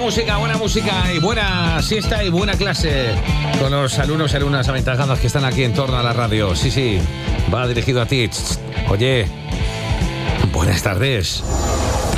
buena música y buena siesta y buena clase con los alumnos y alumnas aventajadas que están aquí en torno a la radio. Sí, va dirigido a ti. Oye, buenas tardes.